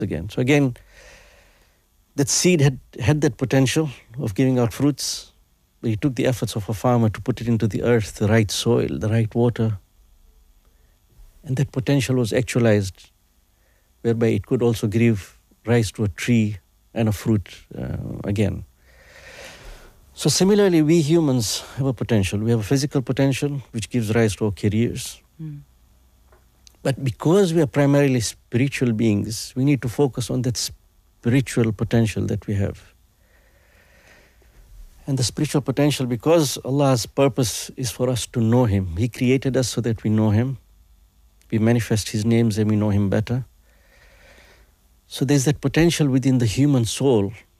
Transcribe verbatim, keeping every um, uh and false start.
again. So again, that seed had, had that potential of giving out fruits, but he took the efforts of a farmer to put it into the earth, the right soil, the right water. And that potential was actualized, whereby it could also give rise to a tree and a fruit uh, again. So similarly, we humans have a potential. We have a physical potential, which gives rise to our careers. Mm. But because we are primarily spiritual beings, we need to focus on that spiritual potential that we have. And the spiritual potential, because Allah's purpose is for us to know Him. He created us so that we know Him. We manifest His names and we know Him better. So there's that potential within the human soul